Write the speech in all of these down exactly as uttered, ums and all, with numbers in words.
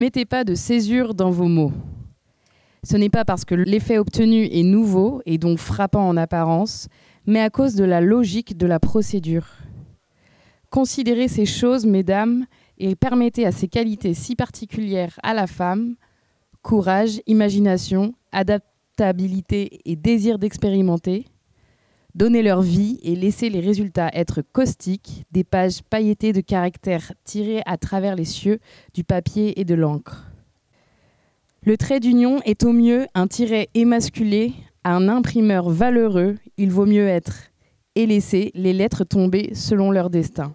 Mettez pas de césure dans vos mots. Ce n'est pas parce que l'effet obtenu est nouveau et donc frappant en apparence, mais à cause de la logique de la procédure. Considérez ces choses, mesdames, et permettez à ces qualités si particulières à la femme, courage, imagination, adaptabilité et désir d'expérimenter, donnez leur vie et laissez les résultats être caustiques, des pages pailletées de caractères tirés à travers les cieux du papier et de l'encre. Le trait d'union est au mieux un tiret émasculé, à un imprimeur valeureux, il vaut mieux être et laisser les lettres tomber selon leur destin.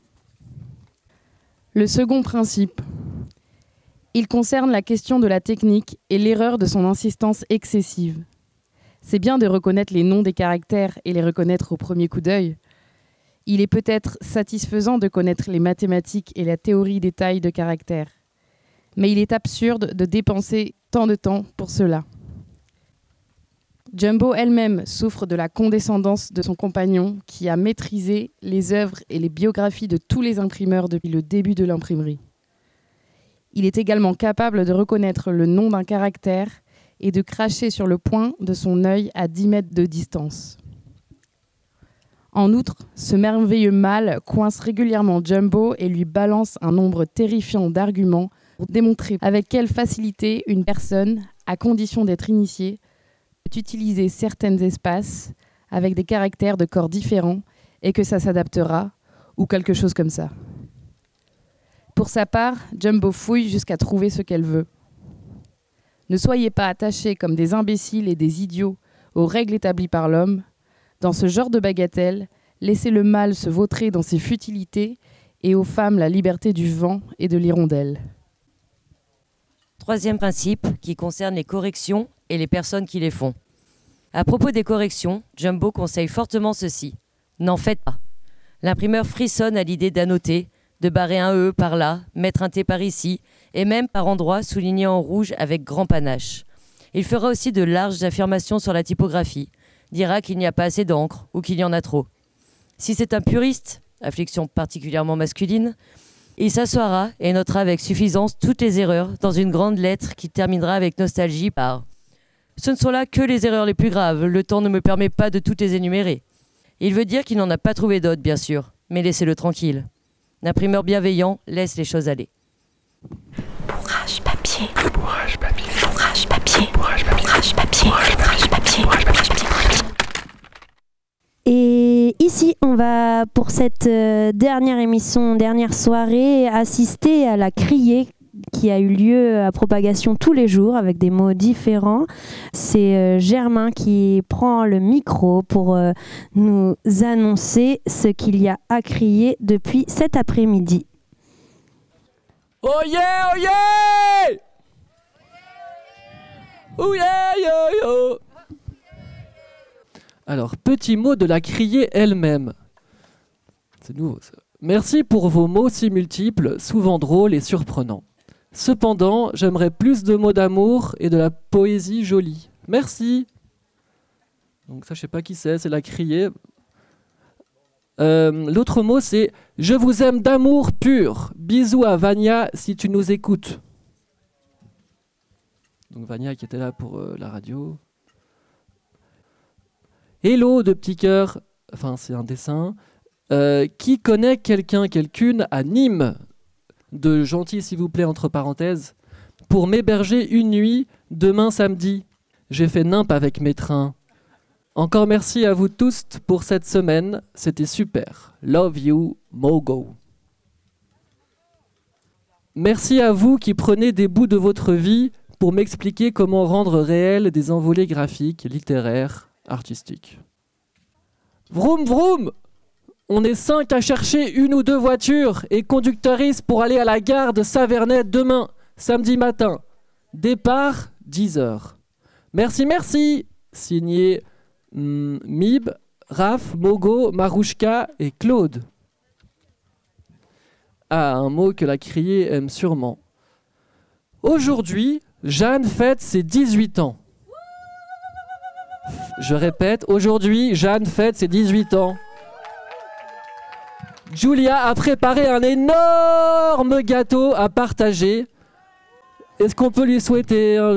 Le second principe, il concerne la question de la technique et l'erreur de son insistance excessive. C'est bien de reconnaître les noms des caractères et les reconnaître au premier coup d'œil. Il est peut-être satisfaisant de connaître les mathématiques et la théorie des tailles de caractères. Mais il est absurde de dépenser tant de temps pour cela. Jumbo elle-même souffre de la condescendance de son compagnon qui a maîtrisé les œuvres et les biographies de tous les imprimeurs depuis le début de l'imprimerie. Il est également capable de reconnaître le nom d'un caractère et de cracher sur le point de son œil à dix mètres de distance. En outre, ce merveilleux mâle coince régulièrement Jumbo et lui balance un nombre terrifiant d'arguments pour démontrer avec quelle facilité une personne, à condition d'être initiée, peut utiliser certains espaces avec des caractères de corps différents et que ça s'adaptera, ou quelque chose comme ça. Pour sa part, Jumbo fouille jusqu'à trouver ce qu'elle veut. Ne soyez pas attachés comme des imbéciles et des idiots aux règles établies par l'homme. Dans ce genre de bagatelle, laissez le mal se vautrer dans ses futilités et aux femmes la liberté du vent et de l'hirondelle. Troisième principe, qui concerne les corrections et les personnes qui les font. À propos des corrections, Jumbo conseille fortement ceci. N'en faites pas. L'imprimeur frissonne à l'idée d'annoter, de barrer un E par là, mettre un T par ici, et même par endroits soulignés en rouge avec grand panache. Il fera aussi de larges affirmations sur la typographie, dira qu'il n'y a pas assez d'encre ou qu'il y en a trop. Si c'est un puriste, affliction particulièrement masculine, il s'assoira et notera avec suffisance toutes les erreurs dans une grande lettre qui terminera avec nostalgie par « Ce ne sont là que les erreurs les plus graves, le temps ne me permet pas de toutes les énumérer. » Il veut dire qu'il n'en a pas trouvé d'autres, bien sûr, mais laissez-le tranquille. L'imprimeur bienveillant laisse les choses aller. Bourrage papier. Bourrage papier. Bourrage papier. Bourrage papier. Bourrage papier. Bourrage papier. Bourrage papier. Et ici, on va, pour cette euh, dernière émission, dernière soirée, assister à la criée qui a eu lieu à Propagation tous les jours avec des mots différents. C'est euh, Germain qui prend le micro pour euh, nous annoncer ce qu'il y a à crier depuis cet après-midi. Oh yeah, oh yeah! Oh yeah, yo, yo! Alors, petit mot de la criée elle-même. C'est nouveau, ça. Merci pour vos mots si multiples, souvent drôles et surprenants. Cependant, j'aimerais plus de mots d'amour et de la poésie jolie. Merci. Donc ça, je sais pas qui c'est, c'est la criée. Euh, l'autre mot, c'est « Je vous aime d'amour pur. Bisous à Vania si tu nous écoutes. » Donc Vania qui était là pour euh, la radio. Hello de petits cœurs. Enfin, c'est un dessin. Euh, qui connaît quelqu'un, quelqu'une à Nîmes, de gentil s'il vous plaît, entre parenthèses, pour m'héberger une nuit demain samedi. J'ai fait nimp avec mes trains. Encore merci à vous tous pour cette semaine, c'était super. Love you, Mogo. Merci à vous qui prenez des bouts de votre vie pour m'expliquer comment rendre réel des envolées graphiques, littéraires, artistiques. Vroom vroom! On est cinq à chercher une ou deux voitures et conductrices pour aller à la gare de Savernais demain, samedi matin. Départ, dix heures. Merci, merci. Signé mm, Mib, Raph, Mogo, Marouchka et Claude. Ah, un mot que la criée aime sûrement. Aujourd'hui, Jeanne fête ses dix-huit ans. Je répète, aujourd'hui, Jeanne fête ses dix-huit ans. Julia a préparé un énorme gâteau à partager. Est-ce qu'on peut lui souhaiter un